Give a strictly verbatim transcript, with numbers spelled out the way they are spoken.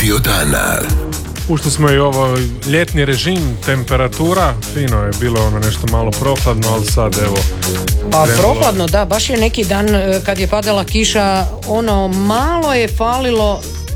Radio dana. Ušli smo i ovo ljetni režim, temperatura, fino je bilo ono nešto malo prohladno, ali sad evo... Pa krenulo. prohladno, da, baš je neki dan kad je padala kiša, ono malo je falilo